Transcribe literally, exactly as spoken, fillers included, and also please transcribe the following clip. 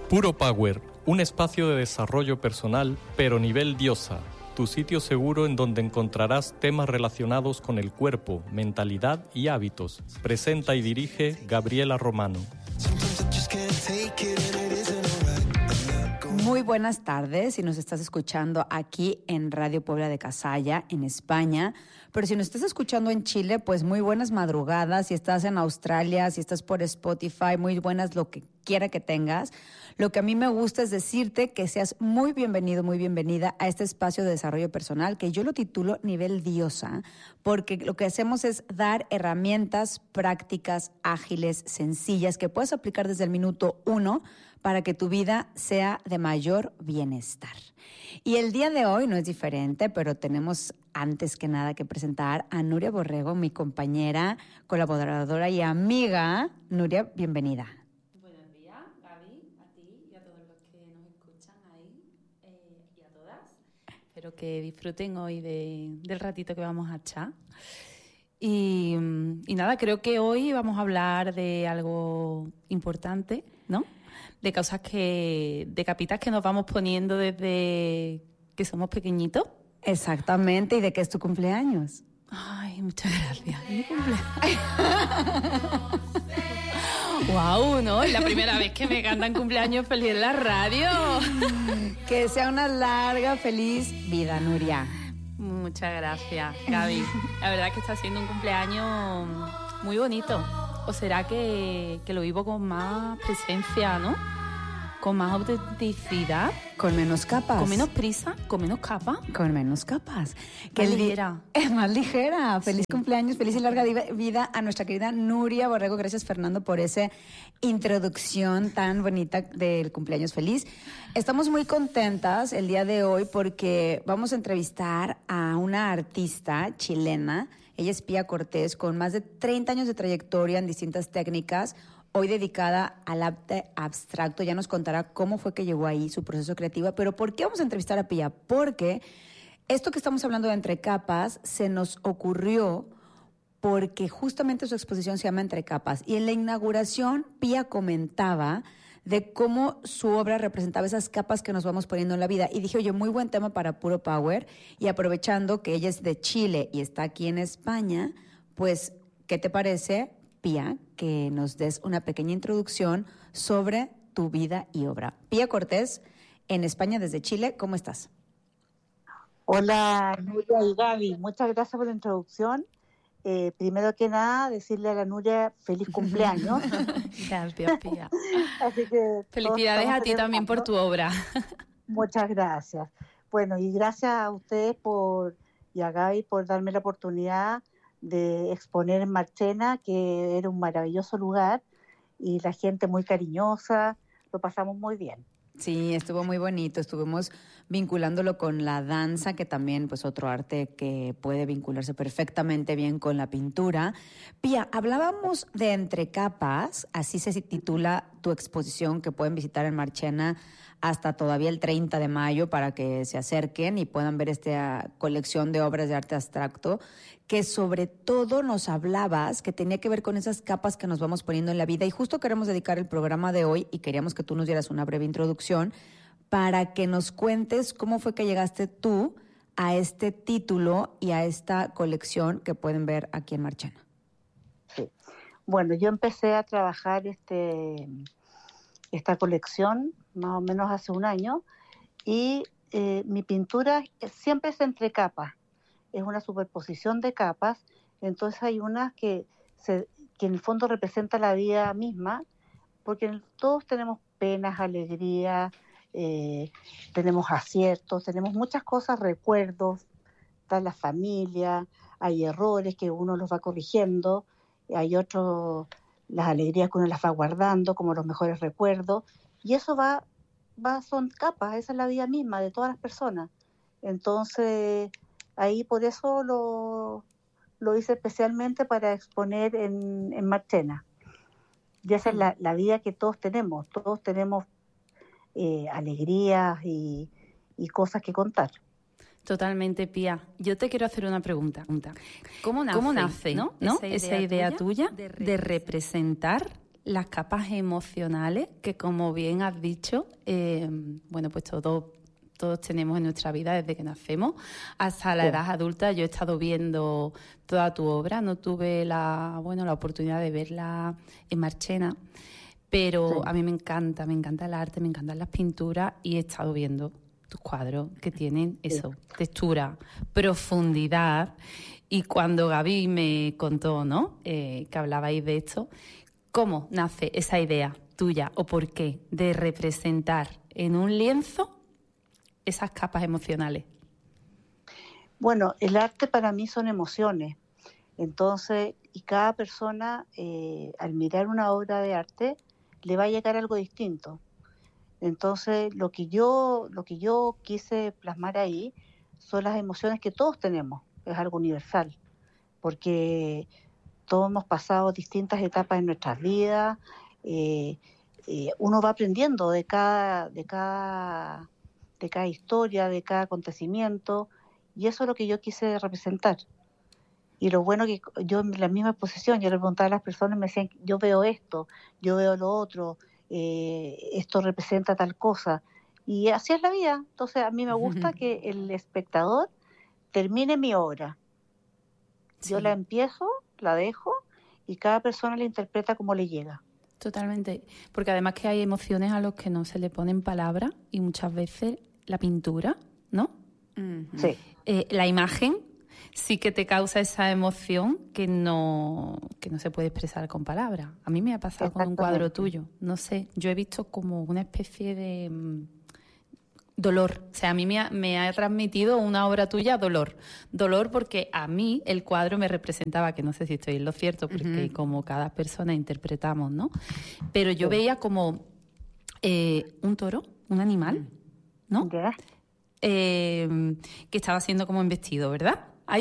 Puro Power, un espacio de desarrollo personal, pero nivel diosa. Tu sitio seguro en donde encontrarás temas relacionados con el cuerpo, mentalidad y hábitos. Presenta y dirige Gabriela Romano. Muy buenas tardes, si nos estás escuchando aquí en Radio Puebla de Cazalla, en España. Pero si nos estás escuchando en Chile, pues muy buenas madrugadas. Si estás en Australia, si estás por Spotify, muy buenas lo que quiera que tengas. Lo que a mí me gusta es decirte que seas muy bienvenido, muy bienvenida a este espacio de desarrollo personal que yo lo titulo Nivel Diosa, porque lo que hacemos es dar herramientas prácticas, ágiles, sencillas, que puedes aplicar desde el minuto uno para que tu vida sea de mayor bienestar. Y el día de hoy no es diferente, pero tenemos antes que nada que presentar a Nuria Borrego, mi compañera, colaboradora y amiga. Nuria, bienvenida. Buenos días, Gaby, a ti y a todos los que nos escuchan ahí eh, y a todas. Espero que disfruten hoy de, del ratito que vamos a echar. Y, y nada, creo que hoy vamos a hablar de algo importante, ¿no? De cosas que, de capitas que nos vamos poniendo desde que somos pequeñitos. Exactamente, ¿y de qué es tu cumpleaños? Ay, muchas gracias. Mi cumpleaños. Wow, ¿no? Es la primera vez que me cantan cumpleaños feliz en la radio. Que sea una larga, feliz vida, Nuria. Muchas gracias, Gaby. La verdad es que está siendo un cumpleaños muy bonito. ¿O será que, que lo vivo con más presencia, ¿no? Con más autenticidad. Con menos capas. Con menos prisa, con menos capas. Con menos capas. Que más ligera. Es más ligera. Feliz Sí. cumpleaños, feliz y larga vida a nuestra querida Nuria Borrego. Gracias, Fernando, por esa introducción tan bonita del cumpleaños feliz. Estamos muy contentas el día de hoy porque vamos a entrevistar a una artista chilena. Ella es Pía Cortés, con más de treinta años de trayectoria en distintas técnicas, hoy dedicada al arte abstracto. Ya nos contará cómo fue que llegó ahí, su proceso creativo. Pero ¿por qué vamos a entrevistar a Pía? Porque esto que estamos hablando de Entre Capas se nos ocurrió porque justamente su exposición se llama Entre Capas. Y en la inauguración, Pía comentaba de cómo su obra representaba esas capas que nos vamos poniendo en la vida. Y dije, oye, muy buen tema para Puro Power. Y aprovechando que ella es de Chile y está aquí en España, pues, ¿qué te parece, Pía, que nos des una pequeña introducción sobre tu vida y obra? Pía Cortés, en España desde Chile, ¿cómo estás? Hola, Nuria y Gaby, muchas gracias por la introducción. Eh, primero que nada, decirle a la Nuria feliz cumpleaños. Gracias, Pía. Así que felicidades a ti también por tu obra. Muchas gracias. Bueno, y gracias a ustedes por, y a Gaby por darme la oportunidad de exponer en Marchena, que era un maravilloso lugar y la gente muy cariñosa, lo pasamos muy bien. Sí, estuvo muy bonito. Estuvimos vinculándolo con la danza, que también, pues, otro arte que puede vincularse perfectamente bien con la pintura. Pía, hablábamos de Entre Capas, así se titula tu exposición, que pueden visitar en Marchena hasta todavía el treinta de mayo para que se acerquen y puedan ver esta colección de obras de arte abstracto, que sobre todo nos hablabas que tenía que ver con esas capas que nos vamos poniendo en la vida. Y justo queremos dedicar el programa de hoy y queríamos que tú nos dieras una breve introducción para que nos cuentes cómo fue que llegaste tú a este título y a esta colección que pueden ver aquí en Marchena. Sí. Bueno, yo empecé a trabajar este, esta colección más o menos hace un año y eh, mi pintura siempre es entre capas. Es una superposición de capas, entonces hay unas que, se, que en el fondo representan la vida misma, porque todos tenemos penas, alegrías, eh, tenemos aciertos, tenemos muchas cosas, recuerdos, está la familia, hay errores que uno los va corrigiendo, hay otros, las alegrías que uno las va guardando como los mejores recuerdos, y eso va, va son capas, esa es la vida misma de todas las personas. Entonces ahí por eso lo, lo hice especialmente para exponer en, en Marchena. Y esa es la, la vida que todos tenemos. Todos tenemos eh, alegrías y, y cosas que contar. Totalmente, Pía. Yo te quiero hacer una pregunta. ¿Cómo nace, ¿Cómo nace ¿no? ¿no? esa idea, esa idea tuya tuya de representar las capas emocionales, que como bien has dicho, eh, bueno, pues todos, todos tenemos en nuestra vida desde que nacemos hasta la Sí. edad adulta. Yo he estado viendo toda tu obra, no tuve la, bueno, la oportunidad de verla en Marchena, pero Sí. a mí me encanta, me encanta el arte, me encantan las pinturas y he estado viendo tus cuadros que tienen eso, textura, profundidad. Y cuando Gaby me contó, ¿no?, eh, que hablabais de esto, ¿cómo nace esa idea tuya o por qué de representar en un lienzo esas capas emocionales? Bueno, el arte para mí son emociones. Entonces, y cada persona eh, al mirar una obra de arte le va a llegar algo distinto. Entonces, lo que yo, lo que yo quise plasmar ahí son las emociones que todos tenemos, es algo universal, porque todos hemos pasado distintas etapas en nuestras vidas, eh, eh, uno va aprendiendo de cada, de cada, de cada historia, de cada acontecimiento, y eso es lo que yo quise representar. Y lo bueno que yo en la misma exposición, yo le preguntaba a las personas, me decían, yo veo esto, yo veo lo otro, eh, esto representa tal cosa. Y así es la vida. Entonces a mí me gusta que el espectador termine mi obra. Yo Sí. la empiezo, la dejo y cada persona la interpreta como le llega. Totalmente, porque además que hay emociones a las que no se le ponen palabras y muchas veces la pintura, ¿no? Ujú. Sí, Eh, la imagen sí que te causa esa emoción que no, que no se puede expresar con palabras. A mí me ha pasado con un cuadro exactamente. tuyo, no sé, yo he visto como una especie de mm, dolor, o sea, a mí me ha, me ha transmitido una obra tuya dolor, dolor porque a mí el cuadro me representaba, que no sé si estoy en lo cierto, porque Ujú. como cada persona interpretamos, ¿no? Pero yo Sí. veía como eh, un toro, un animal, ¿no? ¿Ya? Eh, que estaba siendo como embestido, ¿verdad?